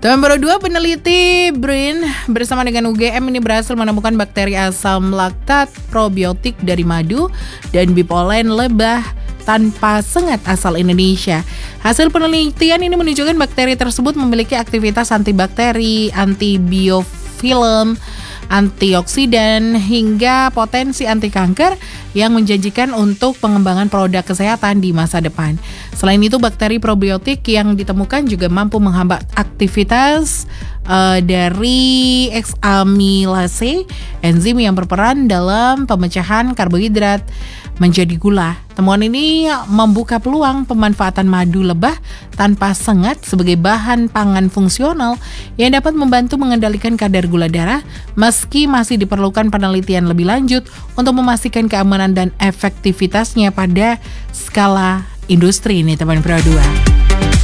Teman baru 2 peneliti BRIN bersama dengan UGM ini berhasil menemukan bakteri asam laktat probiotik dari madu dan bipolen lebah tanpa sengat asal Indonesia. Hasil penelitian ini menunjukkan bakteri tersebut memiliki aktivitas antibakteri, antibiofilm, antioksidan hingga potensi anti kanker yang menjanjikan untuk pengembangan produk kesehatan di masa depan. Selain itu, bakteri probiotik yang ditemukan juga mampu menghambat aktivitas dari X-amilase, enzim yang berperan dalam pemecahan karbohidrat menjadi gula. Temuan ini membuka peluang pemanfaatan madu lebah tanpa sengat sebagai bahan pangan fungsional yang dapat membantu mengendalikan kadar gula darah, meski masih diperlukan penelitian lebih lanjut untuk memastikan keamanan dan efektivitasnya pada skala industri ini, teman Pro 2.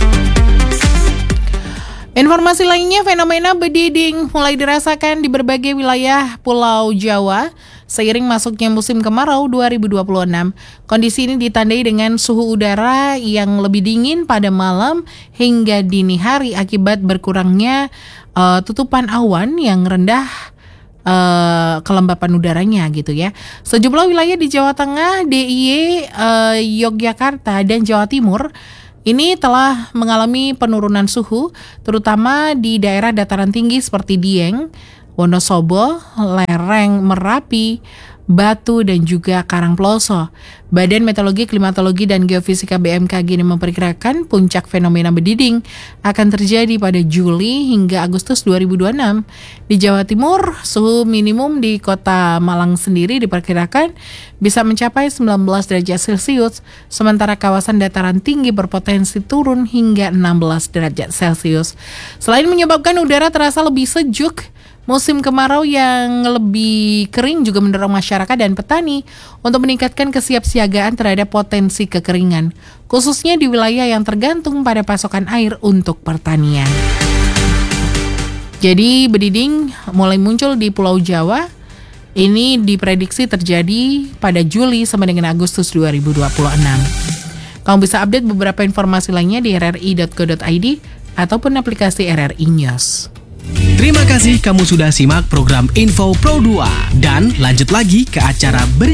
Informasi lainnya, fenomena bediding mulai dirasakan di berbagai wilayah Pulau Jawa seiring masuknya musim kemarau 2026. Kondisi ini ditandai dengan suhu udara yang lebih dingin pada malam hingga dini hari akibat berkurangnya tutupan awan yang rendah kelembapan udaranya gitu ya. Sejumlah wilayah di Jawa Tengah, DIY, Yogyakarta, dan Jawa Timur ini telah mengalami penurunan suhu, terutama di daerah dataran tinggi seperti Dieng, Wonosobo, lereng Merapi, Batu, dan juga Karangploso. Badan Meteorologi, Klimatologi, dan Geofisika BMKG ini memperkirakan puncak fenomena bediding akan terjadi pada Juli hingga Agustus 2026. Di Jawa Timur, suhu minimum di kota Malang sendiri diperkirakan bisa mencapai 19 derajat Celcius, sementara kawasan dataran tinggi berpotensi turun hingga 16 derajat Celcius. Selain menyebabkan udara terasa lebih sejuk, musim kemarau yang lebih kering juga mendorong masyarakat dan petani untuk meningkatkan kesiapsiagaan terhadap potensi kekeringan, khususnya di wilayah yang tergantung pada pasokan air untuk pertanian. Jadi bediding mulai muncul di Pulau Jawa. Ini diprediksi terjadi pada Juli sampai dengan Agustus 2026. Kamu bisa update beberapa informasi lainnya di rri.co.id ataupun aplikasi RRI News. Terima kasih kamu sudah simak program Info Pro 2 dan lanjut lagi ke acara